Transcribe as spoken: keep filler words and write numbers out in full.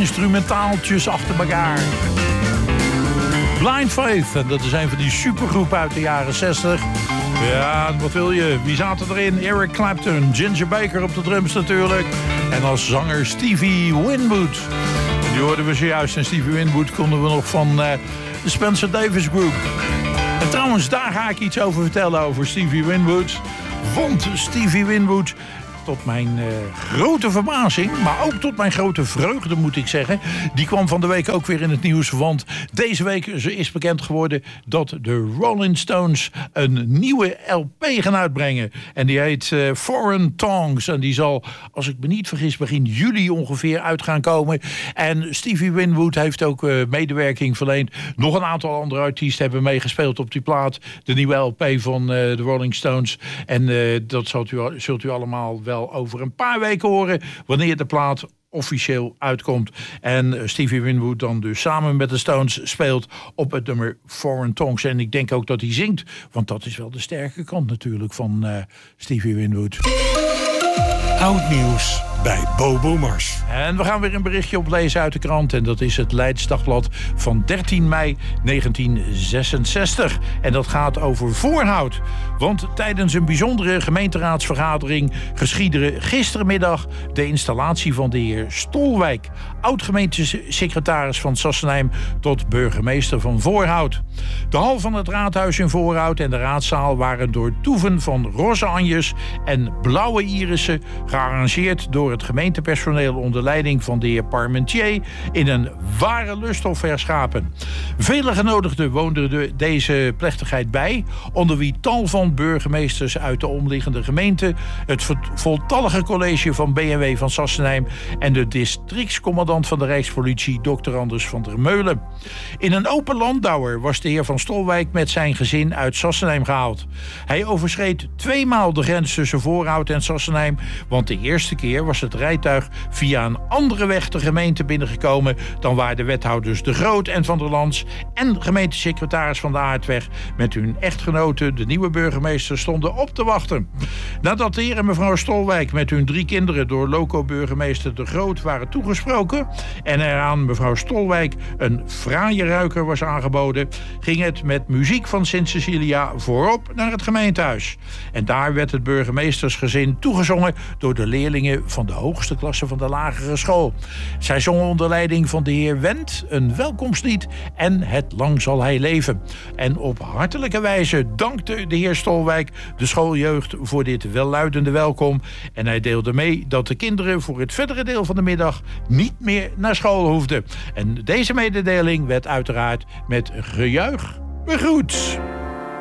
instrumentaaltjes achter elkaar. Blind Faith, en dat is een van die supergroepen uit de jaren zestig. Ja, wat wil je? Wie zaten erin? Eric Clapton, Ginger Baker op de drums natuurlijk. En als zanger Stevie Winwood. Die hoorden we zojuist. En Stevie Winwood konden we nog van uh, de Spencer Davis Group. En trouwens, daar ga ik iets over vertellen over Stevie Winwood. Want Stevie Winwood, tot mijn uh, grote verbazing, maar ook tot mijn grote vreugde moet ik zeggen, die kwam van de week ook weer in het nieuws. Want deze week is bekend geworden dat de Rolling Stones een nieuwe L P gaan uitbrengen. En die heet uh, Foreign Tongues. En die zal, als ik me niet vergis, begin juli ongeveer uit gaan komen. En Stevie Winwood heeft ook uh, medewerking verleend. Nog een aantal andere artiesten hebben meegespeeld op die plaat. De nieuwe L P van uh, de Rolling Stones. En uh, dat zult u, zult u allemaal wel over een paar weken horen wanneer de plaat officieel uitkomt. En Stevie Winwood dan dus samen met de Stones speelt op het nummer Foreign Tongues. En ik denk ook dat hij zingt, want dat is wel de sterke kant natuurlijk van uh, Stevie Winwood. Oud nieuws bij Bobo Mars. En we gaan weer een berichtje oplezen uit de krant. En dat is het Leids Dagblad van dertien mei negentien zesenzestig. En dat gaat over Voorhout. Want tijdens een bijzondere gemeenteraadsvergadering geschiedde gistermiddag de installatie van de heer Stolwijk, oud-gemeentesecretaris van Sassenheim, tot burgemeester van Voorhout. De hal van het raadhuis in Voorhout en de raadzaal waren door toeven van roze anjes en blauwe irissen gearrangeerd door het gemeentepersoneel onder leiding van de heer Parmentier in een ware lusthof herschapen. Vele genodigden woonden de, deze plechtigheid bij, onder wie tal van burgemeesters uit de omliggende gemeente, het voltallige college van B M W van Sassenheim en de districtscommandant van de Rijkspolitie, dokter Anders van der Meulen. In een open landauer was de heer van Stolwijk met zijn gezin uit Sassenheim gehaald. Hij overschreed tweemaal de grens tussen Voorhout en Sassenheim, want de eerste keer was het rijtuig via een andere weg de gemeente binnengekomen dan waar de wethouders De Groot en Van der Lans en gemeentesecretaris van de Aardweg met hun echtgenoten, de nieuwe burgemeester, stonden op te wachten. Nadat de heer en mevrouw Stolwijk met hun drie kinderen door loco-burgemeester De Groot waren toegesproken en er aan mevrouw Stolwijk een fraaie ruiker was aangeboden, ging het met muziek van Sint Cecilia voorop naar het gemeentehuis. En daar werd het burgemeestersgezin toegezongen door de leerlingen van de hoogste klasse van de lagere school. Zij zongen onder leiding van de heer Wendt een welkomstlied en Het Lang Zal Hij Leven. En op hartelijke wijze dankte de heer Stolwijk de schooljeugd voor dit welluidende welkom. En hij deelde mee dat de kinderen voor het verdere deel van de middag niet meer naar school hoefden. En deze mededeling werd uiteraard met gejuich begroet.